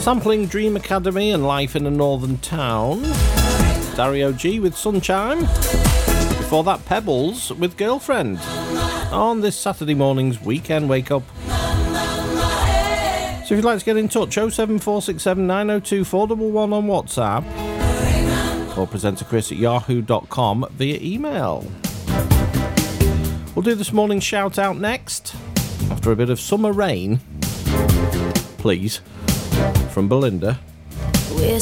Sampling Dream Academy and Life in a Northern Town. Dario G with Sunshine. Before that, Pebbles with Girlfriend. On this Saturday morning's Weekend Wake Up. So if you'd like to get in touch, 07467 902 411 on WhatsApp. Or presenterchris@yahoo.com via email. We'll do this morning's shout out next. After a bit of Summer Rain. Please. From Belinda.